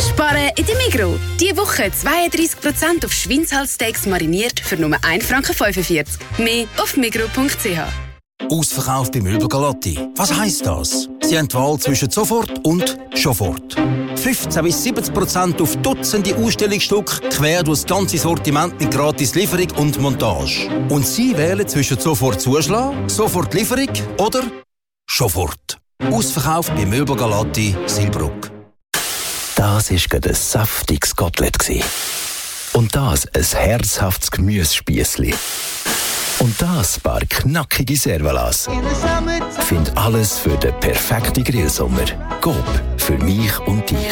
Sparen in der Migros. Diese Woche 32% auf Schweinshalssteaks mariniert für nur 1,45 Franken. Mehr auf migros.ch. Ausverkauf bei Möbel Galotti. Was heisst das? Sie haben die Wahl zwischen sofort und Schofort. 15-70% auf Dutzende Ausstellungsstücke quer durch das ganze Sortiment mit gratis Lieferung und Montage. Und Sie wählen zwischen sofort Zuschlag, sofort Lieferung oder Schofort. Ausverkauf bei Möbel Galotti, Silbruck. Das war gerade ein saftiges Kotelett. Und das ein herzhaftes Gemüsespießli. Und das paar knackige Servalas. Find alles für den perfekten Grillsommer. Coop, für mich und dich.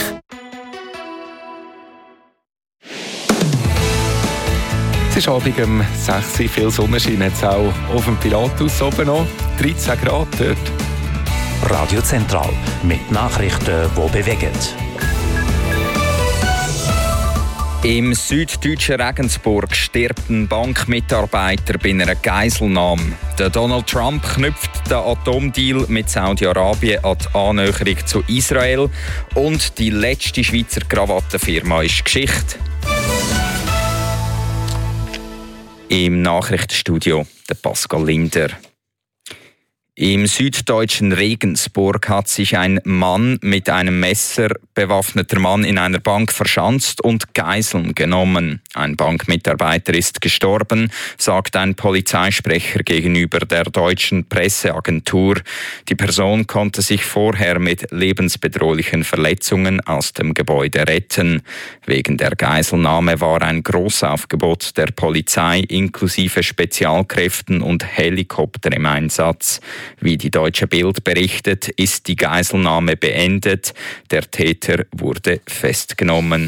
Es ist Abend um 6 Uhr, viel Sonnenschein jetzt auch auf dem Pilatus oben noch. 13 Grad dort. Radio Zentral mit Nachrichten, die bewegen. Im süddeutschen Regensburg stirbt ein Bankmitarbeiter bei einer Geiselnahme. Der Donald Trump knüpft den Atomdeal mit Saudi-Arabien an die Annäherung zu Israel. Und die letzte Schweizer Krawattenfirma ist Geschichte. Im Nachrichtenstudio der Pascal Linder. Im süddeutschen Regensburg hat sich ein Mann mit einem Messer, bewaffneter Mann, in einer Bank verschanzt und Geiseln genommen. Ein Bankmitarbeiter ist gestorben, sagt ein Polizeisprecher gegenüber der deutschen Presseagentur. Die Person konnte sich vorher mit lebensbedrohlichen Verletzungen aus dem Gebäude retten. Wegen der Geiselnahme war ein Grossaufgebot der Polizei inklusive Spezialkräften und Helikopter im Einsatz. Wie die Deutsche Bild berichtet, ist die Geiselnahme beendet. Der Täter wurde festgenommen.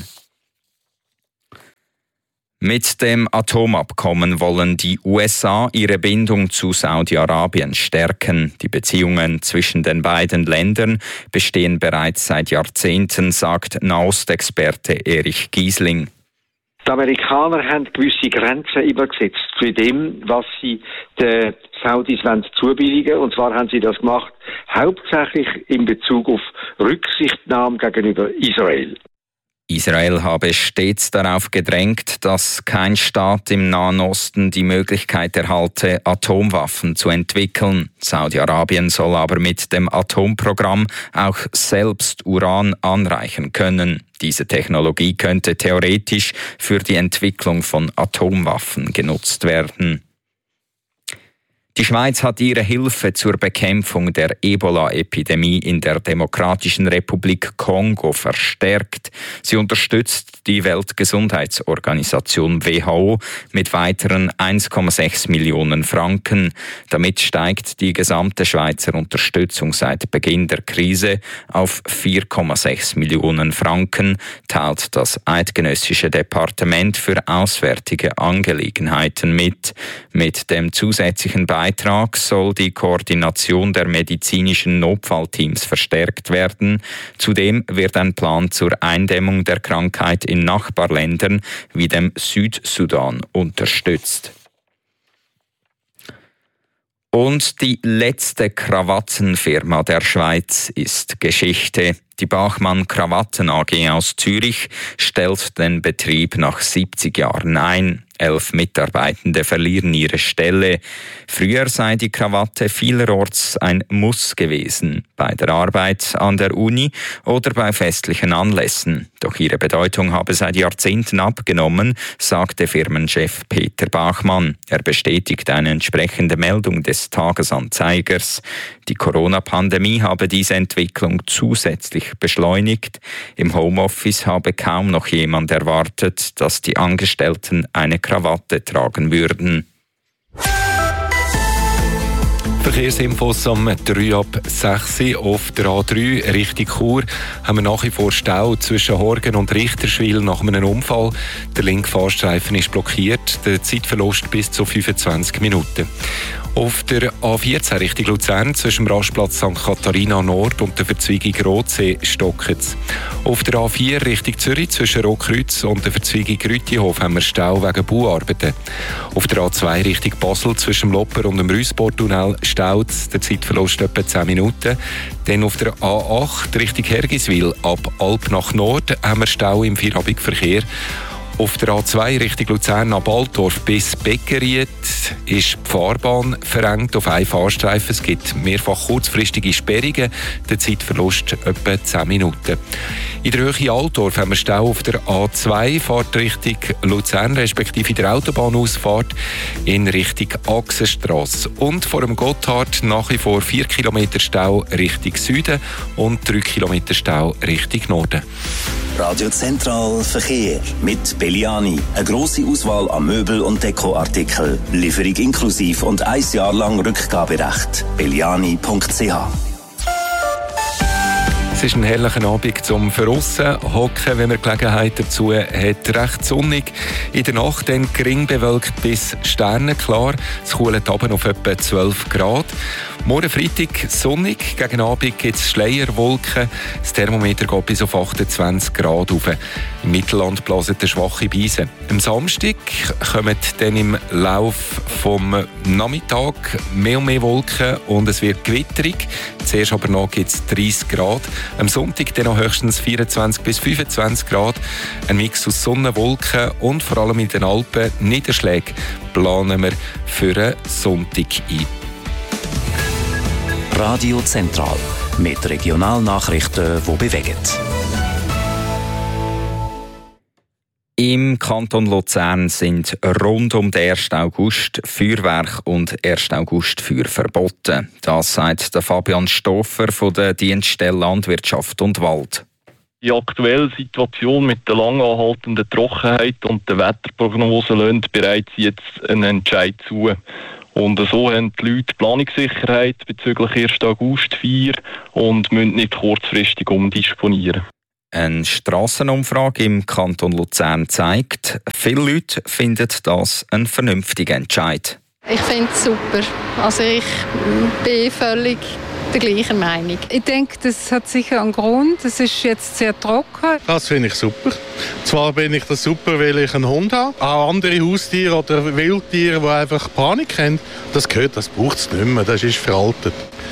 Mit dem Atomabkommen wollen die USA ihre Bindung zu Saudi-Arabien stärken. Die Beziehungen zwischen den beiden Ländern bestehen bereits seit Jahrzehnten, sagt Nahostexperte Erich Giesling. Die Amerikaner haben gewisse Grenzen übergesetzt für dem, was sie den Saudis zubilligen wollen. Und zwar haben sie das gemacht, hauptsächlich in Bezug auf Rücksichtnahme gegenüber Israel. Israel habe stets darauf gedrängt, dass kein Staat im Nahen Osten die Möglichkeit erhalte, Atomwaffen zu entwickeln. Saudi-Arabien soll aber mit dem Atomprogramm auch selbst Uran anreichern können. Diese Technologie könnte theoretisch für die Entwicklung von Atomwaffen genutzt werden. Die Schweiz hat ihre Hilfe zur Bekämpfung der Ebola-Epidemie in der Demokratischen Republik Kongo verstärkt. Sie unterstützt die Weltgesundheitsorganisation WHO mit weiteren 1,6 Millionen Franken. Damit steigt die gesamte Schweizer Unterstützung seit Beginn der Krise auf 4,6 Millionen Franken, teilt das Eidgenössische Departement für Auswärtige Angelegenheiten mit. Mit dem zusätzlichen Beitrag soll die Koordination der medizinischen Notfallteams verstärkt werden. Zudem wird ein Plan zur Eindämmung der Krankheit in Nachbarländern wie dem Südsudan unterstützt. Und die letzte Krawattenfirma der Schweiz ist Geschichte. Die Bachmann Krawatten AG aus Zürich stellt den Betrieb nach 70 Jahren ein. 11 Mitarbeitende verlieren ihre Stelle. Früher sei die Krawatte vielerorts ein Muss gewesen, bei der Arbeit an der Uni oder bei festlichen Anlässen. Doch ihre Bedeutung habe seit Jahrzehnten abgenommen, sagte Firmenchef Peter Bachmann. Er bestätigte eine entsprechende Meldung des Tagesanzeigers. Die Corona-Pandemie habe diese Entwicklung zusätzlich beschleunigt. Im Homeoffice habe kaum noch jemand erwartet, dass die Angestellten eine Krawatte tragen würden. Verkehrsinfos am 3 ab 6 auf der A3 Richtung Chur haben wir nach wie vor Stau zwischen Horgen und Richterswil nach einem Unfall. Der linke Fahrstreifen ist blockiert, der Zeitverlust bis zu 25 Minuten. Auf der A14 Richtung Luzern zwischen dem Rastplatz St. Katharina Nord und der Verzweigung Rotsee stockt es. Auf der A4 Richtung Zürich zwischen Rotkreuz und der Verzweigung Rütihof haben wir Stau wegen Bauarbeiten. Auf der A2 Richtung Basel zwischen dem Lopper und dem Rüssportunnel staut es, der Zeitverlust etwa 10 Minuten. Dann auf der A8 Richtung Hergiswil ab Alp nach Nord haben wir Stau im Feierabendverkehr. Auf der A2 Richtung Luzern ab Altdorf bis Beckeriet ist die Fahrbahn verengt auf einen Fahrstreifen. Es gibt mehrfach kurzfristige Sperrungen, der Zeitverlust etwa 10 Minuten. In der Höhe Altdorf haben wir Stau auf der A2, Fahrt Richtung Luzern, respektive in der Autobahnausfahrt in Richtung Achsenstrasse. Und vor dem Gotthard nach wie vor 4 Kilometer Stau Richtung Süden und 3 Kilometer Stau Richtung Norden. Radio Zentral Verkehr mit Belliani. Eine grosse Auswahl an Möbel- und Dekoartikeln. Lieferung inklusiv und 1 Jahr lang Rückgaberecht. belliani.ch. Es ist ein herrlicher Abend zum Veraussen hocken, wenn man Gelegenheit dazu hat. Recht sonnig. In der Nacht dann gering bewölkt bis sternenklar. Es kühlt runter auf etwa 12 Grad. Morgen Freitag sonnig, gegen Abend gibt es Schleierwolken. Das Thermometer geht bis auf 28 Grad rauf. Im Mittelland blasen schwache Beise. Am Samstag kommen dann im Lauf vom Nachmittag mehr und mehr Wolken und es wird gewitterig. Zuerst aber noch gibt es 30 Grad. Am Sonntag dann noch höchstens 24 bis 25 Grad. Ein Mix aus Sonne, Wolken und vor allem in den Alpen Niederschläge planen wir für einen Sonntag ein. Radio Zentral mit Regionalnachrichten, die bewegen. Im Kanton Luzern sind rund um den 1. August Feuerwerk und 1. August Feuer verboten. Das sagt der Fabian Stoffer von der Dienststelle Landwirtschaft und Wald. Die aktuelle Situation mit der lang anhaltenden Trockenheit und der Wetterprognose lässt bereits jetzt einen Entscheid zu. Und so haben die Leute Planungssicherheit bezüglich 1. August-Feier und müssen nicht kurzfristig umdisponieren. Eine Strassenumfrage im Kanton Luzern zeigt, viele Leute finden das ein vernünftiger Entscheid. Ich finde es super. Also ich bin völlig der gleichen Meinung. Ich denke, das hat sicher einen Grund. Es ist jetzt sehr trocken. Das finde ich super. Zwar finde ich das super, weil ich einen Hund habe. Auch andere Haustiere oder Wildtiere, die einfach Panik haben, das braucht es nicht mehr. Das ist veraltet.